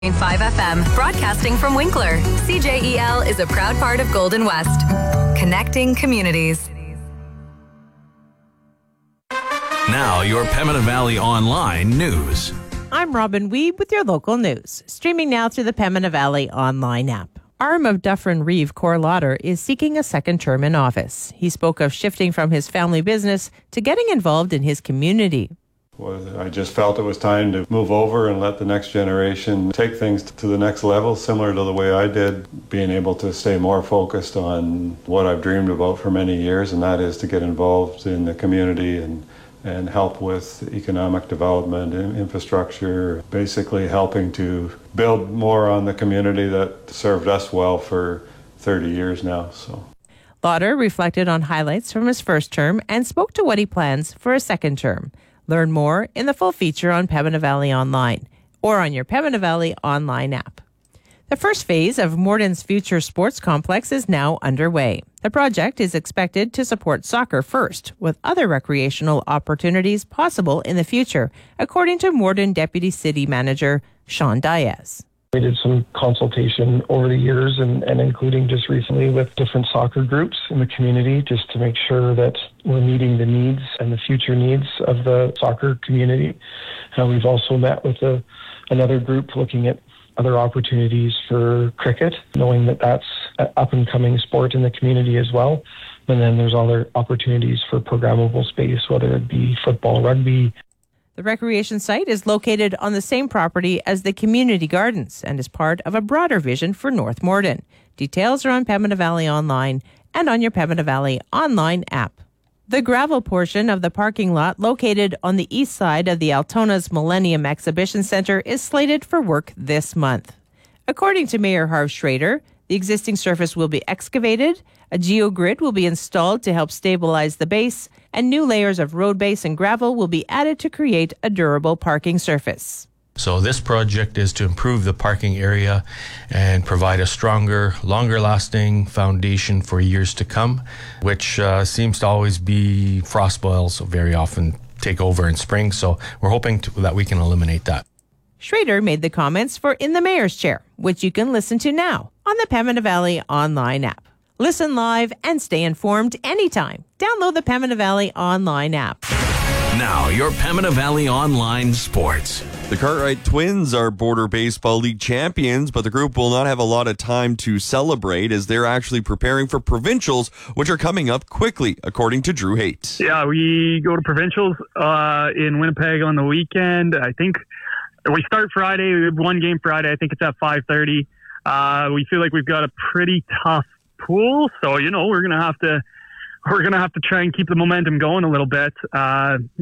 5 FM, broadcasting from Winkler. CJEL is a proud part of Golden West. Connecting communities. Now, your Pembina Valley Online news. I'm Robin Weeb with your local news. Streaming now through the Pembina Valley Online app. Arm of Dufferin Reeve, Cor Lauder, is seeking a second term in office. He spoke of shifting from his family business to getting involved in his community. I just felt it was time to move over and let the next generation take things to the next level, similar to the way I did, being able to stay more focused on what I've dreamed about for many years, and that is to get involved in the community and help with economic development and infrastructure, basically helping to build more on the community that served us well for 30 years now. Lauder reflected on highlights from his first term and spoke to what he plans for a second term. Learn more in the full feature on Pembina Valley Online or on your Pembina Valley Online app. The first phase of Morton's future sports complex is now underway. The project is expected to support soccer first, with other recreational opportunities possible in the future, according to Morton Deputy City Manager Sean Diaz. We did some consultation over the years and including just recently with different soccer groups in the community just to make sure that we're meeting the needs and the future needs of the soccer community. We've also met with another group looking at other opportunities for cricket, knowing that that's an up-and-coming sport in the community as well. And then there's other opportunities for programmable space, whether it be football, rugby. The recreation site is located on the same property as the community gardens and is part of a broader vision for North Morden. Details are on Pembina Valley Online and on your Pembina Valley Online app. The gravel portion of the parking lot located on the east side of the Altona's Millennium Exhibition Centre is slated for work this month. According to Mayor Harv Schrader, the existing surface will be excavated, a geogrid will be installed to help stabilize the base, and new layers of road base and gravel will be added to create a durable parking surface. So this project is to improve the parking area and provide a stronger, longer-lasting foundation for years to come, which seems to always be frost boils very often take over in spring. So we're hoping that we can eliminate that. Schrader made the comments for In the Mayor's Chair, which you can listen to now on the Pembina Valley Online app. Listen live and stay informed anytime. Download the Pembina Valley Online app. Now, your Pembina Valley Online sports. The Cartwright Twins are Border Baseball League champions, but the group will not have a lot of time to celebrate as they're actually preparing for provincials, which are coming up quickly, according to Drew Haight. Yeah, we go to provincials in Winnipeg on the weekend. I think we start Friday. We have one game Friday. I think it's at 5:30. We feel like we've got a pretty tough pool, so we're gonna have to try and keep the momentum going a little bit.